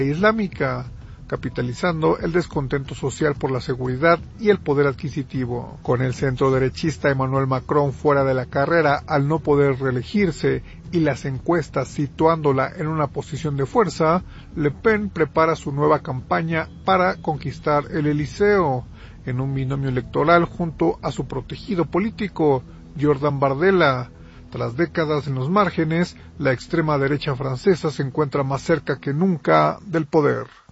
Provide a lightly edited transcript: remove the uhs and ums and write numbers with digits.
islámica, capitalizando el descontento social por la seguridad y el poder adquisitivo. Con el centroderechista Emmanuel Macron fuera de la carrera al no poder reelegirse y las encuestas situándola en una posición de fuerza, Le Pen prepara su nueva campaña para conquistar el Elíseo, en un binomio electoral junto a su protegido político, Jordan Bardella. Tras décadas en los márgenes, la extrema derecha francesa se encuentra más cerca que nunca del poder.